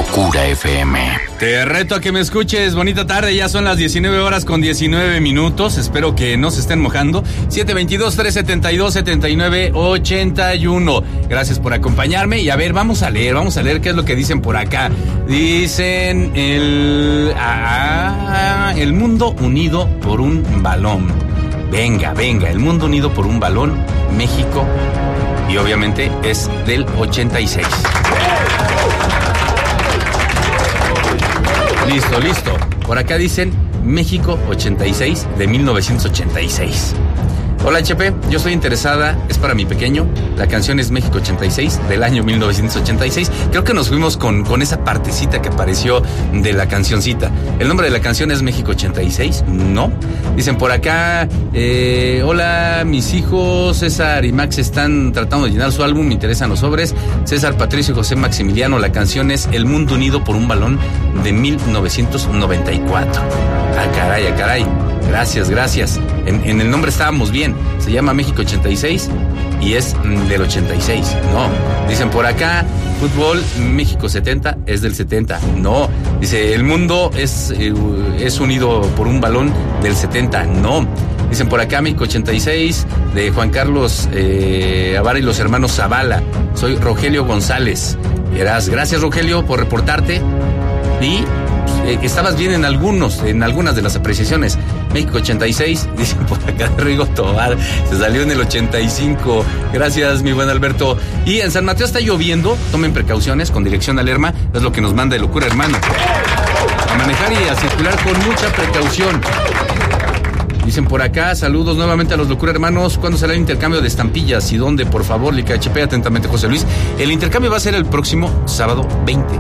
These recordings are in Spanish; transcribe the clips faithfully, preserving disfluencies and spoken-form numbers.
Locura F M. Te reto a que me escuches. Bonita tarde, ya son las diecinueve horas con diecinueve minutos. Espero que no se estén mojando. siete veintidós, trescientos setenta y dos, setenta y nueve ochenta y uno. Gracias por acompañarme. Y a ver, vamos a leer, vamos a leer qué es lo que dicen por acá. Dicen el... Ah, el mundo unido por un balón. Venga, venga, el mundo unido por un balón. México. Y obviamente es del ochenta y seis. Listo, listo. Por acá dicen México ochenta y seis de mil novecientos ochenta y seis. Hola H P, yo estoy interesada, es para mi pequeño. La canción es México ochenta y seis del año mil novecientos ochenta y seis. Creo que nos fuimos con, con esa partecita que apareció de la cancioncita. ¿El nombre de la canción es México ochenta y seis? No. Dicen por acá, eh, hola, mis hijos César y Max están tratando de llenar su álbum, me interesan los sobres. César, Patricio y José Maximiliano, la canción es El Mundo Unido por un Balón de mil novecientos noventa y cuatro. Ah, caray, ah, caray. Gracias, gracias. En, en el nombre estábamos bien. Se llama México ochenta y seis y es del ochenta y seis. No. Dicen por acá, fútbol, México setenta es del setenta. No. Dice, el mundo es, eh, es unido por un balón del setenta. No. Dicen por acá, México ochenta y seis de Juan Carlos eh, Avara y los hermanos Zavala. Soy Rogelio González. Verás, gracias Rogelio por reportarte. Y eh, estabas bien en algunos, en algunas de las apreciaciones. México ochenta y seis, dicen por acá Rigo Tobar, se salió en el ochenta y cinco. Gracias, mi buen Alberto. Y en San Mateo está lloviendo, tomen precauciones con dirección a Lerma, es lo que nos manda el Locura Hermano. A manejar y a circular con mucha precaución. Dicen por acá, saludos nuevamente a los Locura Hermanos. ¿Cuándo será el intercambio de estampillas y dónde? Por favor, Lica H P, atentamente José Luis. El intercambio va a ser el próximo sábado veinte.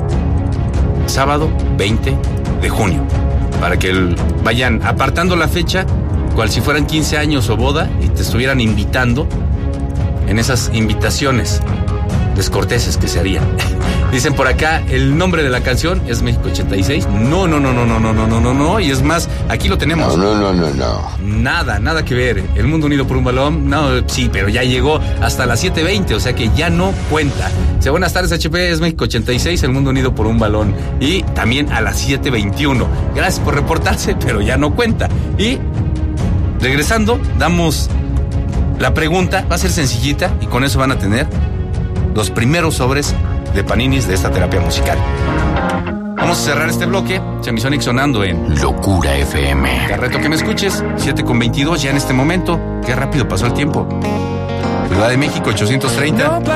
Sábado veinte de junio. Para que el, vayan apartando la fecha, cual si fueran quince años o boda, y te estuvieran invitando en esas invitaciones descorteses que se harían. Dicen por acá, el nombre de la canción es México ochenta y seis. No, no, no, no, no, no, no, no, no, no. Y es más, aquí lo tenemos. No, no, no, no, no. Nada, nada que ver. El mundo unido por un balón. No, sí, pero ya llegó hasta las siete veinte, o sea que ya no cuenta. Dice, buenas tardes, H P, es México ochenta y seis, el mundo unido por un balón. Y también a las siete veintiuno. Gracias por reportarse, pero ya no cuenta. Y regresando, damos la pregunta. Va a ser sencillita y con eso van a tener los primeros sobres de paninis de esta terapia musical. Vamos a cerrar este bloque. Semisonic sonando en Locura F M. Te reto que me escuches. siete con veintidós ya en este momento. Qué rápido pasó el tiempo. Ciudad de México, ochocientos treinta.